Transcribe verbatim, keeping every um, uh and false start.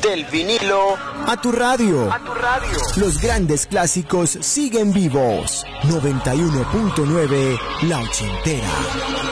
Del vinilo a tu radio. a tu radio. Los grandes clásicos siguen vivos. noventa y uno punto nueve La Ochentera.